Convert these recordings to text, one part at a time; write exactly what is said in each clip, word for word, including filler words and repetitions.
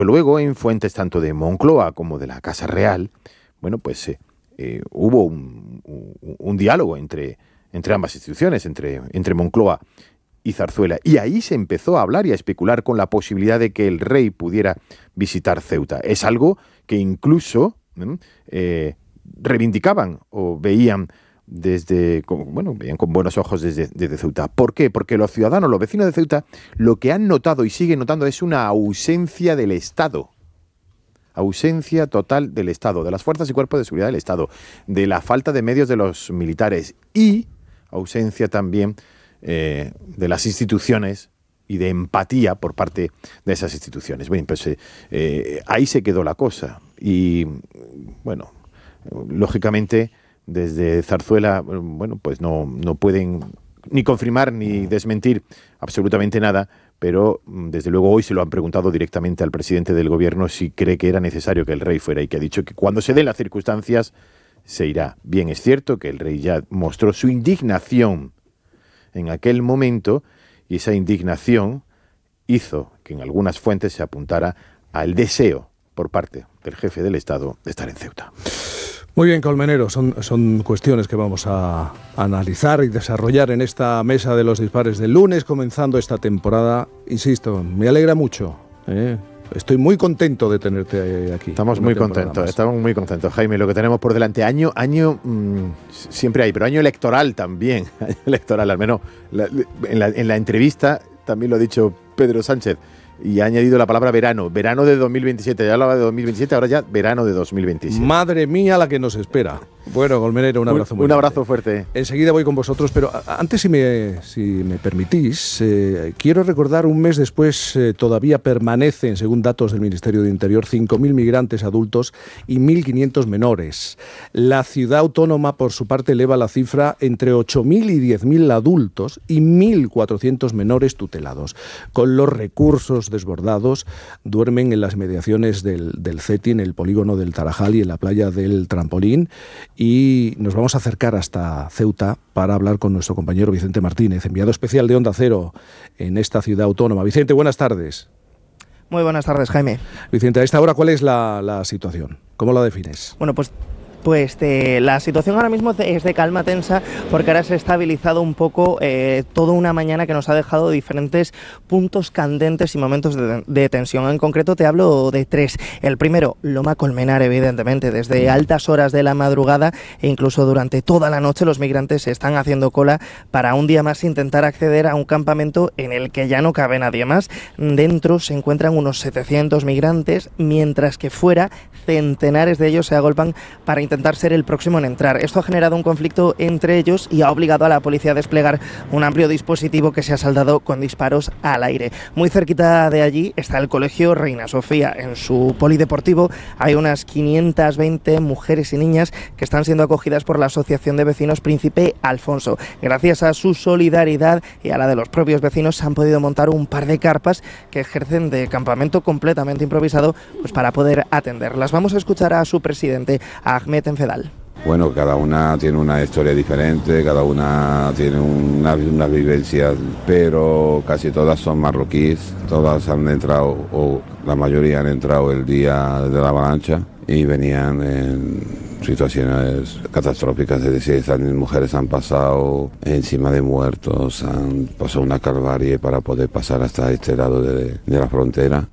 Luego, en fuentes tanto de Moncloa como de la Casa Real, bueno, pues eh, eh, hubo un, un, un diálogo entre, entre ambas instituciones, entre, entre Moncloa y Zarzuela. Y ahí se empezó a hablar y a especular con la posibilidad de que el rey pudiera visitar Ceuta. Es algo que incluso eh, reivindicaban o veían desde, bueno, veían con buenos ojos desde, desde Ceuta. ¿Por qué? Porque los ciudadanos, los vecinos de Ceuta, lo que han notado y siguen notando es una ausencia del Estado. Ausencia total del Estado, de las fuerzas y cuerpos de seguridad del Estado, de la falta de medios de los militares y ausencia también eh, de las instituciones y de empatía por parte de esas instituciones. Bueno, pues eh, eh, ahí se quedó la cosa. Y, bueno, lógicamente, desde Zarzuela, bueno, pues no, no pueden ni confirmar ni desmentir absolutamente nada, pero desde luego hoy se lo han preguntado directamente al presidente del gobierno si cree que era necesario que el rey fuera y que ha dicho que cuando se den las circunstancias se irá. Bien, es cierto que el rey ya mostró su indignación en aquel momento y esa indignación hizo que en algunas fuentes se apuntara al deseo por parte del jefe del Estado de estar en Ceuta. Muy bien, Colmenero, son, son cuestiones que vamos a analizar y desarrollar en esta mesa de los dispares del lunes, comenzando esta temporada. Insisto, me alegra mucho, ¿eh? Estoy muy contento de tenerte aquí. Estamos muy contentos, estamos muy contentos, Jaime. Lo que tenemos por delante, año, año mmm, siempre hay, pero año electoral también, año electoral, al menos la, en, la, en la entrevista también lo ha dicho Pedro Sánchez. Y ha añadido la palabra verano, verano de dos mil veintisiete. Ya hablaba de dos mil veintisiete, ahora ya verano de dos mil veintisiete. Madre mía la que nos espera. Bueno, Colmenero, un abrazo muy Un fuerte. abrazo fuerte. Enseguida voy con vosotros, pero antes, si me, si me permitís, eh, quiero recordar, un mes después eh, todavía permanecen, según datos del Ministerio de Interior, cinco mil migrantes adultos y mil quinientos menores. La ciudad autónoma, por su parte, eleva la cifra entre ocho mil y diez mil adultos y mil cuatrocientos menores tutelados. Con los recursos desbordados, duermen en las mediaciones del, del CETI, en el polígono del Tarajal y en la playa del Trampolín. Y nos vamos a acercar hasta Ceuta para hablar con nuestro compañero Vicente Martínez, enviado especial de Onda Cero en esta ciudad autónoma. Vicente, buenas tardes. Muy buenas tardes, Jaime. Vicente, a esta hora, ¿cuál es la, la situación? ¿Cómo la defines? Bueno, pues... Pues de, la situación ahora mismo es de calma tensa, porque ahora se ha estabilizado un poco eh, toda una mañana que nos ha dejado diferentes puntos candentes y momentos de, de tensión. En concreto te hablo de tres. El primero, Loma Colmenar, evidentemente. Desde altas horas de la madrugada e incluso durante toda la noche los migrantes están haciendo cola para un día más intentar acceder a un campamento en el que ya no cabe nadie más. Dentro se encuentran unos setecientos migrantes, mientras que fuera centenares de ellos se agolpan para intentar ser el próximo en entrar. Esto ha generado un conflicto entre ellos y ha obligado a la policía a desplegar un amplio dispositivo que se ha saldado con disparos al aire. Muy cerquita de allí está el colegio Reina Sofía. En su polideportivo hay unas quinientas veinte mujeres y niñas que están siendo acogidas por la Asociación de Vecinos Príncipe Alfonso. Gracias a su solidaridad y a la de los propios vecinos se han podido montar un par de carpas que ejercen de campamento completamente improvisado, pues para poder atenderlas. Vamos a escuchar a su presidente, a Ahmed Enfedal. Bueno, cada una tiene una historia diferente, cada una tiene unas una vivencias, pero casi todas son marroquíes, todas han entrado, o la mayoría han entrado el día de la avalancha y venían en situaciones catastróficas, es decir, esas mujeres han pasado encima de muertos, han pasado una calvarie para poder pasar hasta este lado de, de la frontera.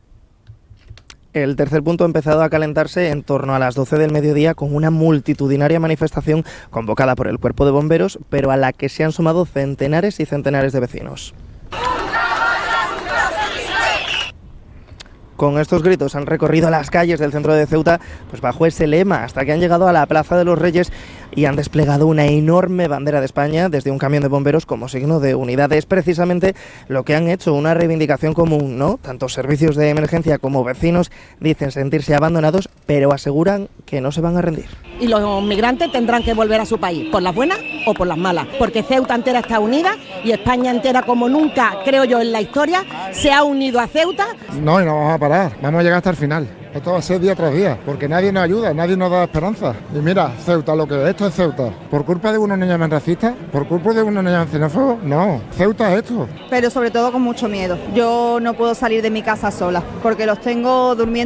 El tercer punto ha empezado a calentarse en torno a las doce del mediodía con una multitudinaria manifestación convocada por el Cuerpo de Bomberos, pero a la que se han sumado centenares y centenares de vecinos. Con estos gritos han recorrido las calles del centro de Ceuta, pues bajo ese lema, hasta que han llegado a la Plaza de los Reyes y han desplegado una enorme bandera de España desde un camión de bomberos como signo de unidad. Es precisamente lo que han hecho, una reivindicación común, ¿no? Tanto servicios de emergencia como vecinos dicen sentirse abandonados, pero aseguran que no se van a rendir. Y los migrantes tendrán que volver a su país, por las buenas o por las malas, porque Ceuta entera está unida y España entera, como nunca, creo yo, en la historia, se ha unido a Ceuta. No, y no vamos a parar, vamos a llegar hasta el final. Esto va a ser día tras día, porque nadie nos ayuda, nadie nos da esperanza. Y mira, Ceuta, lo que es esto es Ceuta. ¿Por culpa de unos niños racistas? ¿Por culpa de unos niños xenófobos? No, Ceuta es esto. Pero sobre todo con mucho miedo. Yo no puedo salir de mi casa sola, porque los tengo durmiendo